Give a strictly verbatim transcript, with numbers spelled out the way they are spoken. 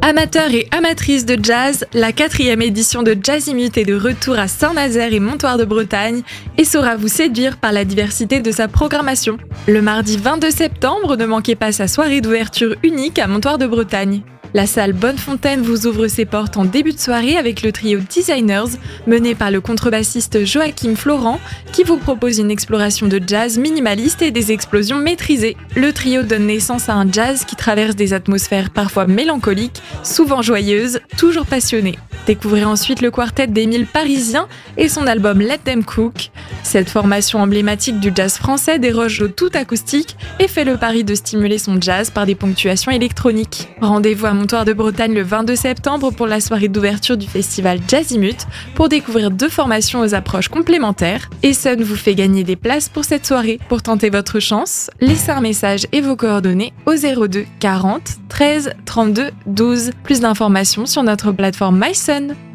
Amateurs et amatrices de jazz, la quatrième édition de Jazzimut est de retour à Saint-Nazaire et Montoire de Bretagne et saura vous séduire par la diversité de sa programmation. Le mardi vingt-deux septembre, ne manquez pas sa soirée d'ouverture unique à Montoire de Bretagne. La salle Bonnefontaine vous ouvre ses portes en début de soirée avec le trio Designers, mené par le contrebassiste Joachim Florent, qui vous propose une exploration de jazz minimaliste et des explosions maîtrisées. Le trio donne naissance à un jazz qui traverse des atmosphères parfois mélancoliques, souvent joyeuses, toujours passionnées. Découvrez ensuite le quartet d'Émile Parisien et son album Let Them Cook. Cette formation emblématique du jazz français déroge au tout acoustique et fait le pari de stimuler son jazz par des ponctuations électroniques. Rendez-vous à Montoire de Bretagne le vingt-deux septembre pour la soirée d'ouverture du festival Jazzimut pour découvrir deux formations aux approches complémentaires. Essonne vous fait gagner des places pour cette soirée. Pour tenter votre chance, laissez un message et vos coordonnées au zéro deux quarante treize trente-deux douze. Plus d'informations sur notre plateforme MySun.